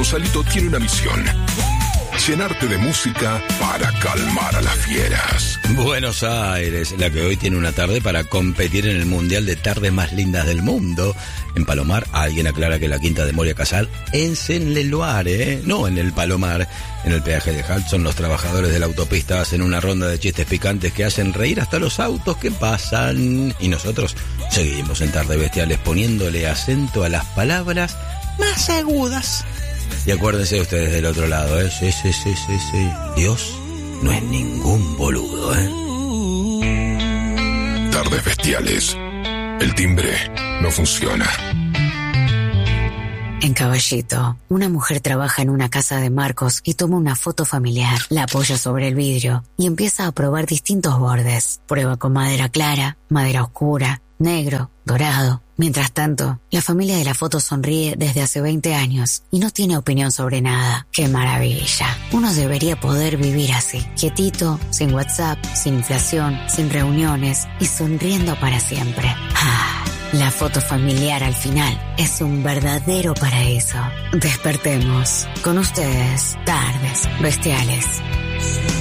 Sausalito tiene una misión: llenarte de música para calmar a las fieras. Buenos Aires, la que hoy tiene una tarde para competir en el Mundial de Tardes Más Lindas del Mundo. En Palomar, alguien aclara que la quinta de Moria Casal es en Leloir, no en el Palomar. En el peaje de Hudson, los trabajadores de la autopista hacen una ronda de chistes picantes que hacen reír hasta los autos que pasan. Y nosotros seguimos en Tardes Bestiales poniéndole acento a las palabras más agudas. Y acuérdense ustedes del otro lado, ¿eh? Sí. Dios no es ningún boludo, ¿eh? Tardes Bestiales. El timbre no funciona. En Caballito, una mujer trabaja en una casa de Marcos y toma una foto familiar, la apoya sobre el vidrio y empieza a probar distintos bordes. Prueba con madera clara, madera oscura, negro, dorado. Mientras tanto, la familia de la foto sonríe desde hace 20 años y no tiene opinión sobre nada. ¡Qué maravilla! Uno debería poder vivir así, quietito, sin WhatsApp, sin inflación, sin reuniones y sonriendo para siempre. La foto familiar al final es un verdadero paraíso. Despertemos. Con ustedes, Tardes Bestiales.